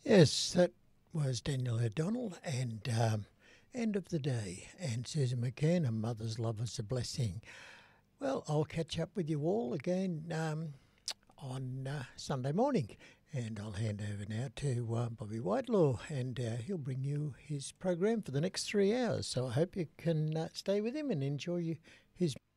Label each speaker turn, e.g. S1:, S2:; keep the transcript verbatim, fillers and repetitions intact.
S1: Yes, that was Daniel O'Donnell and um, End of the Day and Susan McKean, A Mother's Love is a Blessing. Well, I'll catch up with you all again um, on uh, Sunday morning, and I'll hand over now to uh, Bobby Whitelaw, and uh, he'll bring you his program for the next three hours. So I hope you can uh, stay with him and enjoy you, his